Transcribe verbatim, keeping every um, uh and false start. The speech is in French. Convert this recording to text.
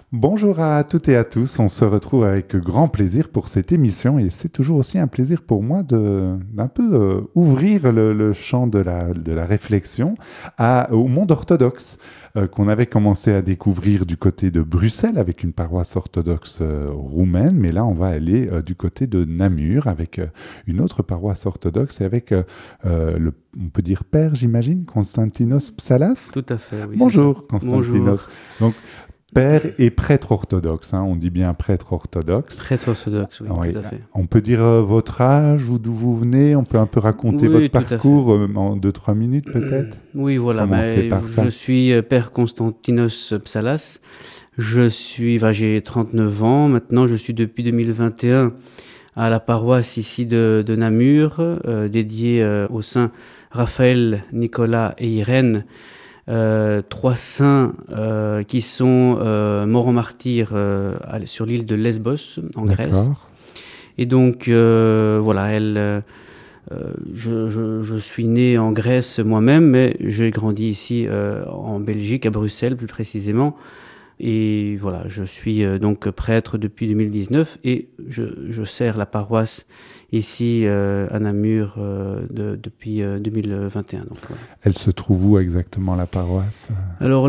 Bonjour à toutes et à tous, on se retrouve avec grand plaisir pour cette émission et c'est toujours aussi un plaisir pour moi de d'un peu euh, ouvrir le, le champ de la, de la réflexion à, au monde orthodoxe euh, qu'on avait commencé à découvrir du côté de Bruxelles avec une paroisse orthodoxe euh, roumaine, mais là on va aller euh, du côté de Namur avec euh, une autre paroisse orthodoxe et avec euh, euh, le, on peut dire père j'imagine, Konstantinos Psalas. Tout à fait, oui, c'est ça. Bonjour Konstantinos. Bonjour. Donc père et prêtre orthodoxe, hein, on dit bien prêtre orthodoxe. Très orthodoxe, oui, Oui. tout à fait. On peut dire euh, votre âge ou d'où vous venez, on peut un peu raconter Oui, votre tout à parcours euh, en deux trois minutes peut-être. Oui, voilà, Commencez mais par ça. je suis euh, père Konstantinos Psalas. Je suis, enfin, j'ai trente-neuf ans. Maintenant, je suis depuis deux mille vingt et un à la paroisse ici de, de Namur, euh, dédiée euh, aux saints Raphaël, Nicolas et Irène. Euh, trois saints euh, qui sont euh, morts en martyr euh, à- sur l'île de Lesbos, en Grèce. D'accord. Et donc, euh, voilà, elle, euh, euh, je, je, je suis né en Grèce moi-même, mais j'ai grandi ici euh, en Belgique, à Bruxelles plus précisément. Et voilà, je suis euh, donc prêtre depuis deux mille dix-neuf et je, je sers la paroisse ici euh, à Namur euh, de- depuis euh, deux mille vingt et un. Donc, voilà. Elle se trouve où exactement la paroisse? Alors